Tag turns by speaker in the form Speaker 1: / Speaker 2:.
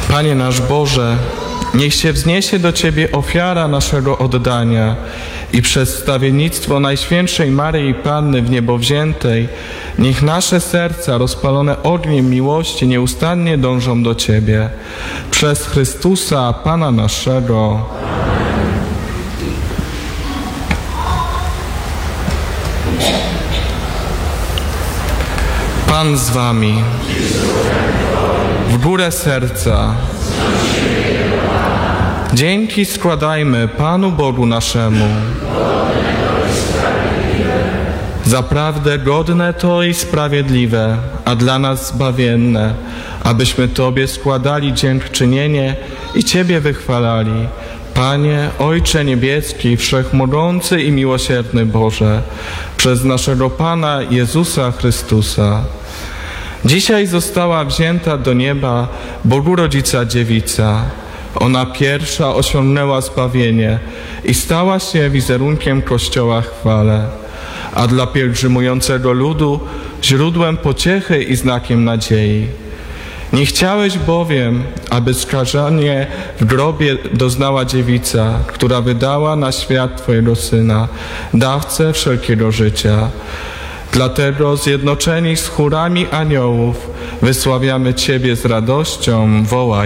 Speaker 1: Panie nasz Boże, niech się wzniesie do Ciebie ofiara naszego oddania i przez wstawiennictwo Najświętszej Maryi Panny w niebo wziętej, niech nasze serca rozpalone ogniem miłości nieustannie dążą do Ciebie. Przez Chrystusa, Pana naszego. Pan z Wami. W górę serca. Dzięki składajmy Panu Bogu naszemu. Zaprawdę godne to i sprawiedliwe, a dla nas zbawienne, abyśmy Tobie składali dziękczynienie i Ciebie wychwalali. Panie, Ojcze Niebieski, Wszechmogący i Miłosierny Boże, przez naszego Pana Jezusa Chrystusa. Dzisiaj została wzięta do nieba Bogu Rodzica Dziewica. Ona pierwsza osiągnęła zbawienie i stała się wizerunkiem Kościoła chwale, a dla pielgrzymującego ludu źródłem pociechy i znakiem nadziei. Nie chciałeś bowiem, aby skażenie w grobie doznała dziewica, która wydała na świat Twojego Syna, dawcę wszelkiego życia. Dlatego zjednoczeni z chórami aniołów wysławiamy Ciebie z radością, wołając: